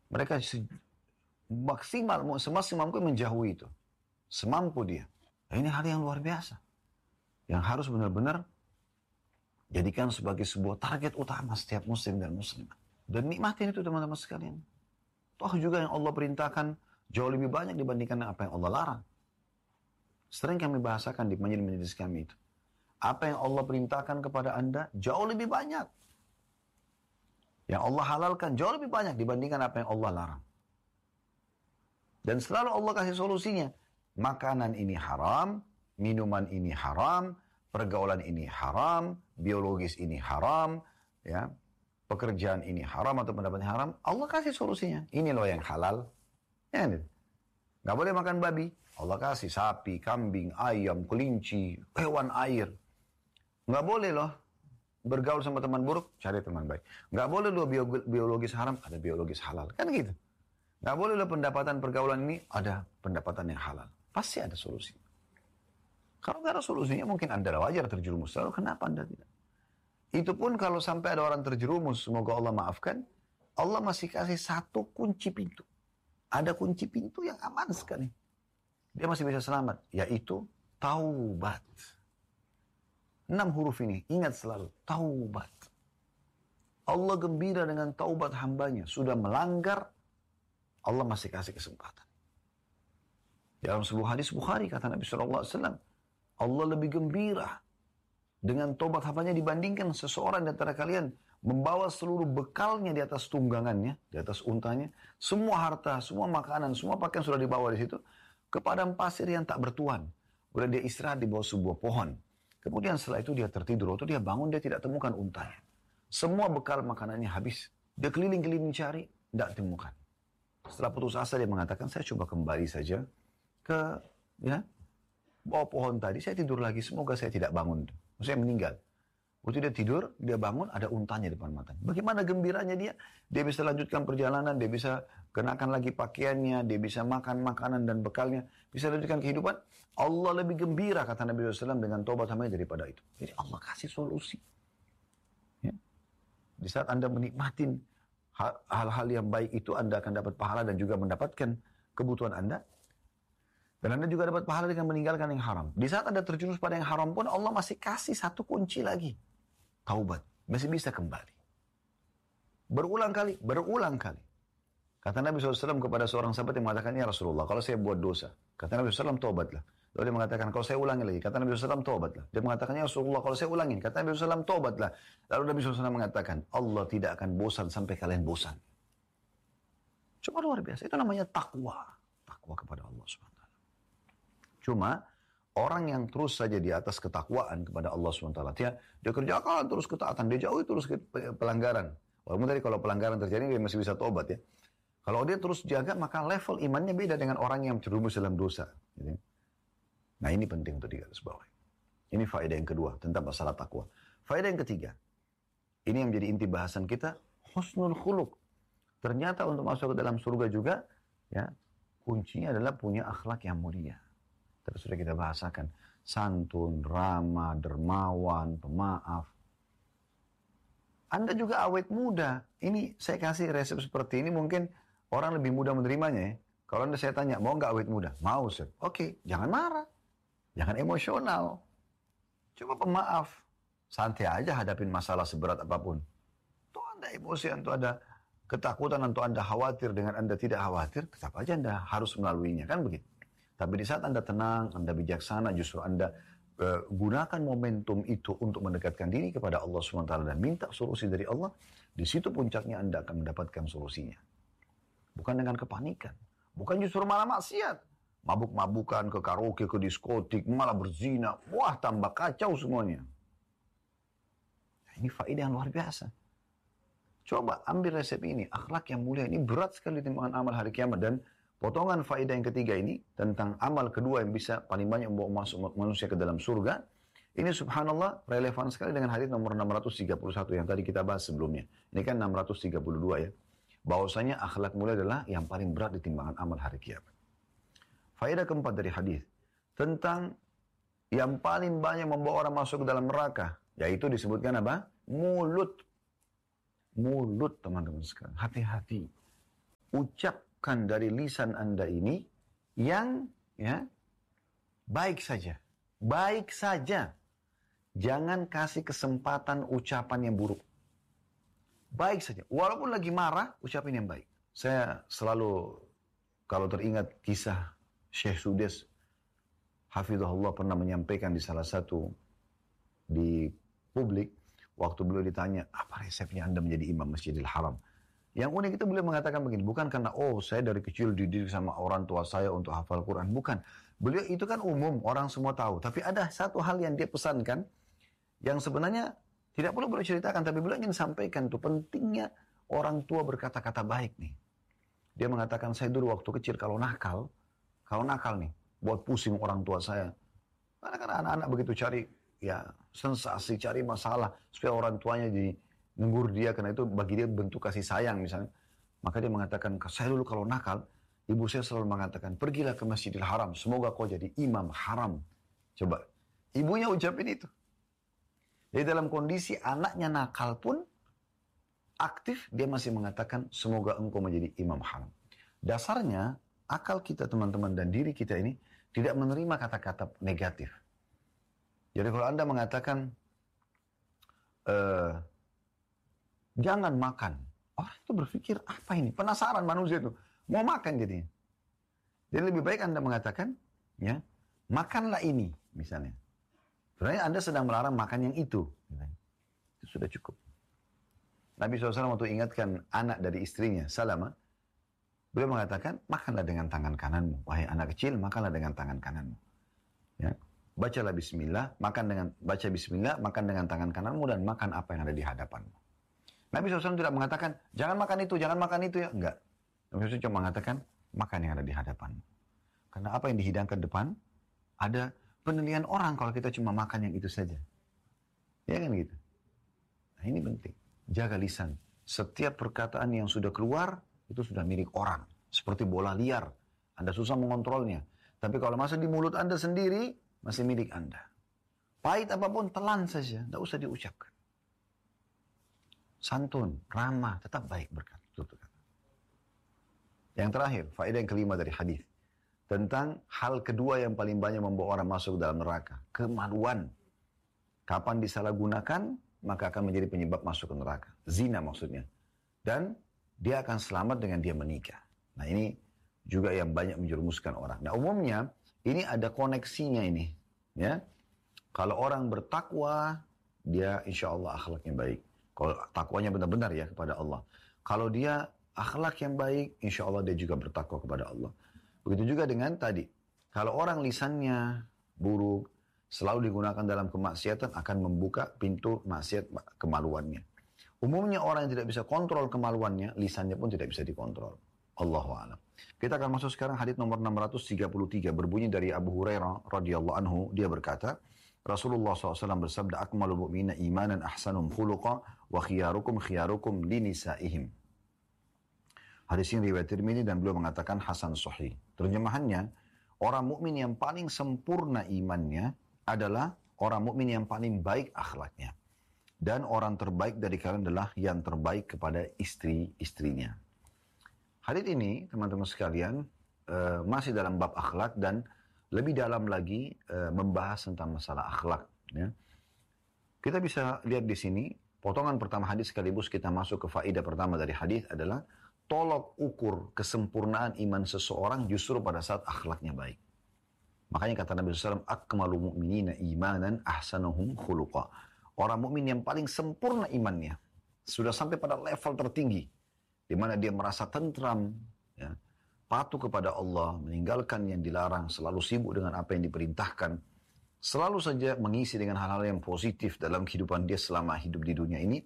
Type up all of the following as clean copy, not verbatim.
Mereka maksimal, semaksimal mungkin menjauhi itu. Semampu dia. Nah, ini hal yang luar biasa. Yang harus benar-benar jadikan sebagai sebuah target utama setiap muslim dan muslimah. Dan nikmatin itu teman-teman sekalian. Toh juga yang Allah perintahkan jauh lebih banyak dibandingkan apa yang Allah larang. Sering kami bahasakan di majelis kami itu. Apa yang Allah perintahkan kepada Anda jauh lebih banyak. Yang Allah halalkan jauh lebih banyak dibandingkan apa yang Allah larang. Dan selalu Allah kasih solusinya. Makanan ini haram, minuman ini haram, pergaulan ini haram, biologis ini haram, ya, pekerjaan ini haram atau pendapatnya haram. Allah kasih solusinya. Ini loh yang halal. Ya, nggak boleh makan babi. Allah kasih sapi, kambing, ayam, kelinci, hewan air. Nggak boleh loh bergaul sama teman buruk, cari teman baik. Nggak boleh loh biologis haram, ada biologis halal. Kan gitu. Nggak boleh loh pendapatan pergaulan ini, ada pendapatan yang halal. Pasti ada solusi. Kalau nggak ada solusinya, mungkin Anda wajar terjerumus. Lalu kenapa Anda tidak? Itu pun kalau sampai ada orang terjerumus, semoga Allah maafkan, Allah masih kasih satu kunci pintu. Ada kunci pintu yang aman sekali. Dia masih bisa selamat, yaitu taubat. 6 huruf ini, ingat selalu, taubat. Allah gembira dengan taubat hambanya. Sudah melanggar, Allah masih kasih kesempatan. Dalam sebuah hadis Bukhari, kata Nabi SAW, Allah lebih gembira dengan taubat hambanya dibandingkan seseorang di antara kalian membawa seluruh bekalnya di atas tunggangannya, di atas untanya, semua harta, semua makanan, semua pakaian sudah dibawa di situ, ke padang pasir yang tak bertuan. Kemudian dia istirahat di bawah sebuah pohon. Kemudian setelah itu dia tertidur, waktu dia bangun dia tidak temukan untanya. Semua bekal makanannya habis. Dia keliling-keliling cari, tidak temukan. Setelah putus asa dia mengatakan, saya coba kembali saja ke bawah pohon tadi, saya tidur lagi, semoga saya tidak bangun. Maksudnya meninggal. Waktu dia tidur, dia bangun, ada untanya di depan matanya. Bagaimana gembiranya dia? Dia bisa lanjutkan perjalanan, dia bisa kenakan lagi pakaiannya, dia bisa makan makanan dan bekalnya, bisa lanjutkan kehidupan. Allah lebih gembira, kata Nabi SAW, dengan taubat hambanya daripada itu. Jadi Allah kasih solusi. Ya. Di saat Anda menikmatin hal-hal yang baik itu, Anda akan dapat pahala dan juga mendapatkan kebutuhan Anda. Dan Anda juga dapat pahala dengan meninggalkan yang haram. Di saat Anda terjerumus pada yang haram pun, Allah masih kasih satu kunci lagi. Taubat. Masih bisa kembali. Berulang kali. Kata Nabi SAW kepada seorang sahabat yang mengatakan, ya Rasulullah, kalau saya buat dosa. Kata Nabi SAW, taubatlah. Lalu dia mengatakan, kalau saya ulangi lagi. Kata Nabi SAW, taubatlah. Dia mengatakan, ya Rasulullah, kalau saya ulangin. Kata Nabi SAW, taubatlah. Lalu Nabi SAW mengatakan, Allah tidak akan bosan sampai kalian bosan. Cuma luar biasa. Itu namanya takwa. Takwa kepada Allah SWT. Cuma orang yang terus saja di atas ketakwaan kepada Allah SWT, dia kerjakan terus ketaatan, dia jauhi terus pelanggaran. Walaupun tadi kalau pelanggaran terjadi dia masih bisa tobat ya. Kalau dia terus jaga, maka level imannya beda dengan orang yang terjerumus dalam dosa. Gitu. Nah ini penting untuk digarisbawahi. Ini faedah yang kedua tentang masalah takwa. Faedah yang ketiga, ini yang menjadi inti bahasan kita, husnul khuluq. Ternyata untuk masuk ke dalam surga juga, ya kuncinya adalah punya akhlak yang mulia. Terus sudah kita bahasakan, santun, ramah, dermawan, pemaaf. Anda juga awet muda. Ini saya kasih resep seperti ini, mungkin orang lebih mudah menerimanya ya. Kalau Anda saya tanya, mau nggak awet muda? Mau, Sir. Oke, jangan marah. Jangan emosional. Coba pemaaf. Santai aja hadapin masalah seberat apapun. Tuh Anda emosi, atau ada ketakutan, atau Anda khawatir dengan Anda tidak khawatir, tetap aja Anda harus melaluinya, kan begitu. Tapi di saat Anda tenang, Anda bijaksana, justru Anda gunakan momentum itu untuk mendekatkan diri kepada Allah SWT dan minta solusi dari Allah, di situ puncaknya Anda akan mendapatkan solusinya. Bukan dengan kepanikan. Bukan justru malah maksiat. Mabuk-mabukan, ke karaoke, ke diskotik, malah berzina. Wah, tambah kacau semuanya. Nah, ini faedah yang luar biasa. Coba ambil resep ini. Akhlak yang mulia ini berat sekali timbangan amal hari kiamat. Dan potongan faedah yang ketiga ini tentang amal kedua yang bisa paling banyak membawa masuk manusia ke dalam surga. Ini subhanallah relevan sekali dengan hadis nomor 631 yang tadi kita bahas sebelumnya. Ini kan 632 ya. Bahwasanya akhlak mulia adalah yang paling berat di timbangan amal hari kiamat. Faedah keempat dari hadis tentang yang paling banyak membawa orang masuk ke dalam neraka, yaitu disebutkan apa? Mulut. Mulut teman-teman sekalian. Hati-hati. ucapkan dari lisan Anda ini yang baik saja. Baik saja. Jangan kasih kesempatan ucapan yang buruk. Baik saja. Walaupun lagi marah, ucapin yang baik. Saya selalu, kalau teringat kisah Syekh Sudes, Hafizahullah pernah menyampaikan di salah satu di publik, waktu beliau ditanya, apa resepnya Anda menjadi imam Masjidil Haram? Yang unik itu beliau mengatakan begini, bukan karena, saya dari kecil dididik sama orang tua saya untuk hafal Quran. Bukan. Beliau itu kan umum, orang semua tahu. Tapi ada satu hal yang dia pesankan, yang sebenarnya tidak perlu beliau ceritakan, tapi beliau ingin sampaikan tuh pentingnya orang tua berkata-kata baik nih. Dia mengatakan, saya dulu waktu kecil kalau nakal nih, buat pusing orang tua saya. Karena kan anak-anak begitu cari sensasi, cari masalah, supaya orang tuanya jadi negur dia, karena itu bagi dia bentuk kasih sayang misalnya. Maka dia mengatakan, saya dulu kalau nakal, ibu saya selalu mengatakan, pergilah ke Masjidil Haram, semoga kau jadi imam haram. Coba, ibunya ucapin itu. Jadi dalam kondisi anaknya nakal pun, aktif, dia masih mengatakan, semoga engkau menjadi imam haram. Dasarnya, akal kita teman-teman dan diri kita ini, tidak menerima kata-kata negatif. Jadi kalau Anda mengatakan, jangan makan. Orang itu berpikir, apa ini? Penasaran manusia itu. Mau makan jadinya. Jadi lebih baik Anda mengatakan, makanlah ini, misalnya. Sebenarnya Anda sedang melarang makan yang itu. Itu sudah cukup. Nabi SAW waktu ingatkan anak dari istrinya, Salamah, beliau mengatakan, makanlah dengan tangan kananmu. Wahai anak kecil, makanlah dengan tangan kananmu. Bacalah bismillah, baca bismillah, makan dengan tangan kananmu, dan makan apa yang ada di hadapanmu. Nabi SAW tidak mengatakan, jangan makan itu ya. Enggak. Nabi SAW cuma mengatakan, makan yang ada di hadapanmu. Karena apa yang dihidangkan depan, ada penilaian orang kalau kita cuma makan yang itu saja. Ya kan gitu. Nah ini penting. Jaga lisan. Setiap perkataan yang sudah keluar, itu sudah milik orang. Seperti bola liar. Anda susah mengontrolnya. Tapi kalau masih di mulut Anda sendiri, masih milik Anda. Pahit apapun, telan saja. Tidak usah diucapkan. Santun, ramah, tetap baik berkata. Yang terakhir, faedah yang kelima dari hadis. Tentang hal kedua yang paling banyak membawa orang masuk dalam neraka. Kemaluan. Kapan disalahgunakan, maka akan menjadi penyebab masuk ke neraka. Zina maksudnya. Dan dia akan selamat dengan dia menikah. Nah ini juga yang banyak menjerumuskan orang. Nah umumnya, ini ada koneksinya ini. Kalau orang bertakwa, dia insya Allah akhlaknya baik. Kalau takwanya benar-benar ya kepada Allah. Kalau dia akhlak yang baik, insya Allah dia juga bertakwa kepada Allah. Begitu juga dengan tadi. Kalau orang lisannya buruk, selalu digunakan dalam kemaksiatan, akan membuka pintu maksiat kemaluannya. Umumnya orang yang tidak bisa kontrol kemaluannya, lisannya pun tidak bisa dikontrol. Allahu a'lam. Kita akan masuk sekarang hadits nomor 633, berbunyi dari Abu Hurairah radhiyallahu anhu. Dia berkata, Rasulullah SAW bersabda, akmalul mu'mina imanan ahsanum khuluqa wa khiyarukum linisaihim. Hadis ini riwayat Tirmidzi dan beliau mengatakan hasan sahih. Terjemahannya, orang mukmin yang paling sempurna imannya adalah orang mukmin yang paling baik akhlaknya. Dan orang terbaik dari kalian adalah yang terbaik kepada istri-istrinya. Hadis ini, teman-teman sekalian, masih dalam bab akhlak dan lebih dalam lagi membahas tentang masalah akhlak. Kita bisa lihat di sini, potongan pertama hadis sekaligus kita masuk ke faedah pertama dari hadis adalah tolok ukur kesempurnaan iman seseorang justru pada saat akhlaknya baik. Makanya kata Nabi SAW, akmalu mu'minina imanan ahsanuhum khuluqa. Orang mukmin yang paling sempurna imannya, sudah sampai pada level tertinggi, di mana dia merasa tentram, patuh kepada Allah, meninggalkan yang dilarang, selalu sibuk dengan apa yang diperintahkan, selalu saja mengisi dengan hal-hal yang positif dalam kehidupan dia selama hidup di dunia ini,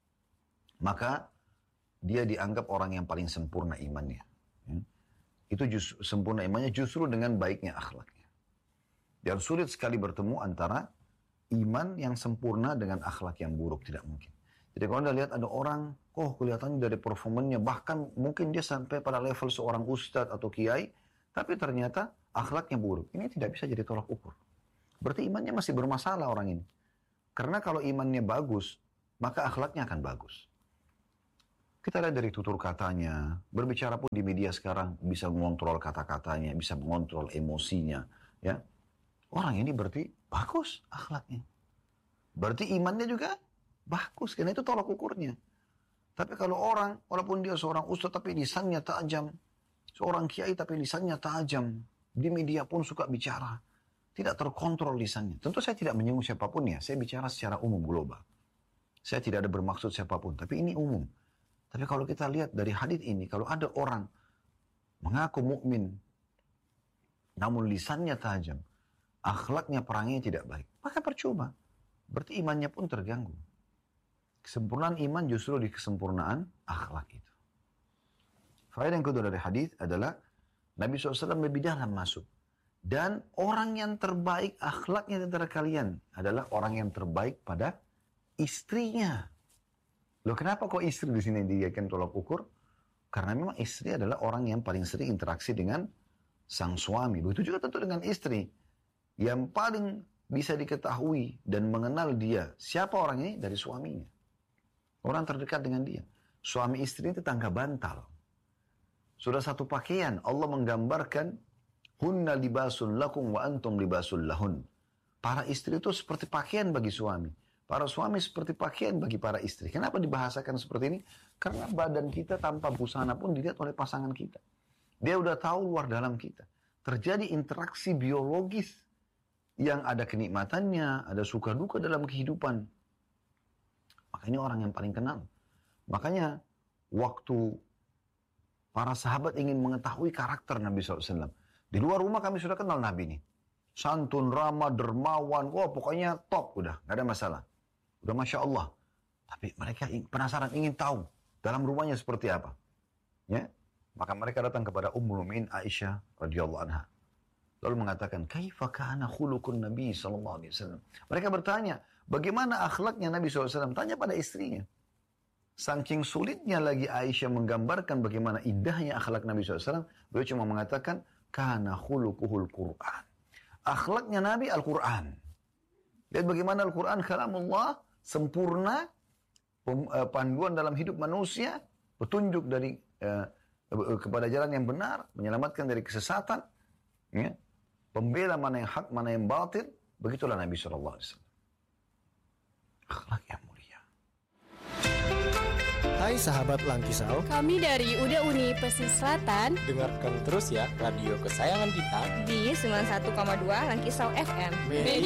maka dia dianggap orang yang paling sempurna imannya. Itu sempurna imannya justru dengan baiknya akhlaknya. Dan sulit sekali bertemu antara iman yang sempurna dengan akhlak yang buruk, tidak mungkin. Jadi kalau Anda lihat ada orang, kelihatannya dari performanya, bahkan mungkin dia sampai pada level seorang ustadz atau kiai, tapi ternyata akhlaknya buruk. Ini tidak bisa jadi tolak ukur. Berarti imannya masih bermasalah orang ini. Karena kalau imannya bagus, maka akhlaknya akan bagus. Kita lihat dari tutur katanya, berbicara pun di media sekarang bisa mengontrol kata-katanya, bisa mengontrol emosinya. Ya, orang ini berarti bagus akhlaknya. Berarti imannya juga bagus, karena itu tolak ukurnya. Tapi kalau orang, walaupun dia seorang ustaz tapi lisannya tajam, seorang kiai tapi lisannya tajam, di media pun suka bicara, tidak terkontrol lisannya. Tentu saya tidak menyinggung siapapun ya, saya bicara secara umum global. Saya tidak ada bermaksud siapapun, tapi ini umum. Tapi kalau kita lihat dari hadis ini, kalau ada orang mengaku mukmin, namun lisannya tajam, akhlaknya perangnya tidak baik, maka percuma. Berarti imannya pun terganggu. Kesempurnaan iman justru di kesempurnaan akhlak itu. Faedah yang kedua dari hadis adalah Nabi SAW lebih dalam masuk. Dan orang yang terbaik akhlaknya di antara kalian adalah orang yang terbaik pada istrinya. Loh, kenapa kok istri di sini dijadikan tolak ukur? Karena memang istri adalah orang yang paling sering interaksi dengan sang suami. Begitu juga tentu dengan istri. Yang paling bisa diketahui dan mengenal dia, siapa orang ini? Dari suaminya. Orang terdekat dengan dia. Suami istri itu tangga bantal. Sudah satu pakaian. Allah menggambarkan, hunna libasun lakum wa antum libasun lahun. Para istri itu seperti pakaian bagi suami. Para suami seperti pakaian bagi para istri. Kenapa dibahasakan seperti ini? Karena badan kita tanpa busana pun dilihat oleh pasangan kita. Dia udah tahu luar dalam kita. Terjadi interaksi biologis yang ada kenikmatannya, ada suka duka dalam kehidupan. Maka ini orang yang paling kenal. Makanya waktu para sahabat ingin mengetahui karakter Nabi SAW. Di luar rumah kami sudah kenal Nabi ini. Santun, ramah, dermawan, pokoknya top udah, gak ada masalah. Udah Masya Allah. Tapi mereka penasaran, ingin tahu dalam rumahnya seperti apa. Ya, maka mereka datang kepada Ummul Mukminin Aisyah radhiyallahu anha. Lalu mengatakan, kaifa kana khuluqun Nabi sallallahu alaihi wasallam. Mereka bertanya, bagaimana akhlaknya Nabi SAW? Tanya pada istrinya. Saking sulitnya lagi Aisyah menggambarkan bagaimana indahnya akhlak Nabi SAW, beliau cuma mengatakan, kana khuluquhul Qur'an. Akhlaknya Nabi Al-Quran. Lihat bagaimana Al-Quran kalamullah, sempurna, panduan dalam hidup manusia, petunjuk dari kepada jalan yang benar, menyelamatkan dari kesesatan, ya, pembela mana yang hak, mana yang batil. Begitulah Nabi SAW. Akhlak yang mulia. Hai sahabat Langkisau, kami dari UDA Uni Pesisir Selatan. dengarkan terus ya radio kesayangan kita di 91,2 Langkisau FM. Media